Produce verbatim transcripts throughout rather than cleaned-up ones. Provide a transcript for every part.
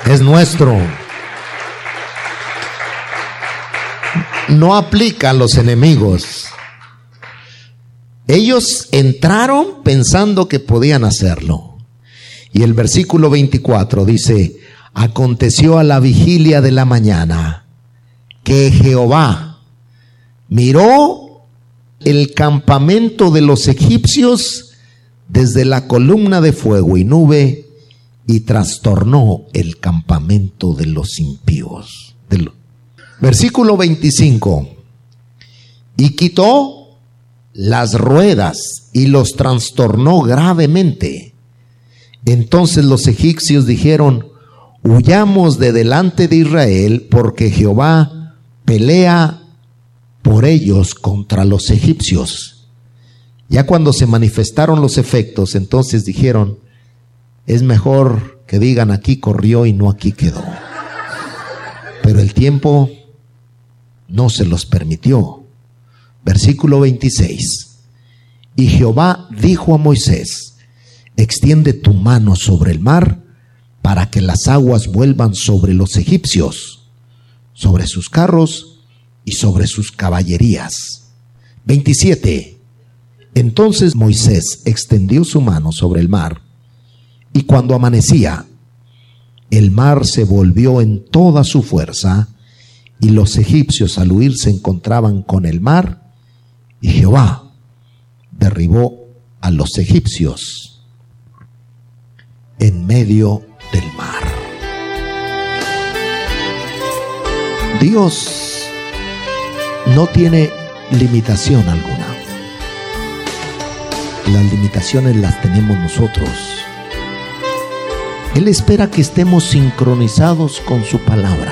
es nuestro. No aplica a los enemigos. Ellos entraron pensando que podían hacerlo. Y el versículo veinticuatro dice: aconteció a la vigilia de la mañana que Jehová miró el campamento de los egipcios desde la columna de fuego y nube y trastornó el campamento de los impíos. Del versículo veinticinco: y quitó las ruedas y los trastornó gravemente. Entonces los egipcios dijeron: huyamos de delante de Israel, porque Jehová pelea por ellos contra los egipcios. Ya cuando se manifestaron los efectos, entonces dijeron: es mejor que digan aquí corrió y no aquí quedó. Pero el tiempo no se los permitió. Versículo veintiséis: y Jehová dijo a Moisés: extiende tu mano sobre el mar para que las aguas vuelvan sobre los egipcios, sobre sus carros y sobre sus caballerías. veintisiete: entonces Moisés extendió su mano sobre el mar, y cuando amanecía, el mar se volvió en toda su fuerza, y los egipcios al huir se encontraban con el mar, y Jehová derribó a los egipcios en medio del mar. Dios no tiene limitación alguna. Las limitaciones las tenemos nosotros. Él espera que estemos sincronizados con su palabra,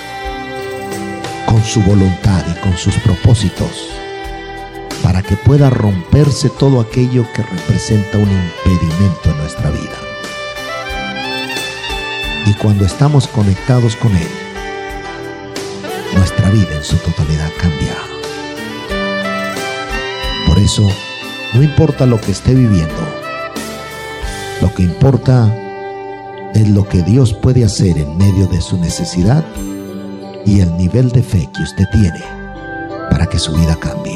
con su voluntad y con sus propósitos, para que pueda romperse todo aquello que representa un impedimento en nuestra vida. Y cuando estamos conectados con Él, nuestra vida en su totalidad cambia. Por eso, no importa lo que esté viviendo, lo que importa es lo que Dios puede hacer en medio de su necesidad y el nivel de fe que usted tiene para que su vida cambie.